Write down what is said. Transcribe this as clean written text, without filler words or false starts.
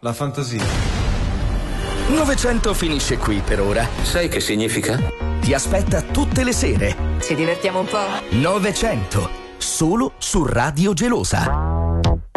La fantasia. 900 finisce qui per ora. Sai che significa? Ti aspetta tutte le sere. Ci divertiamo un po'? 900, solo su Radio Gelosa.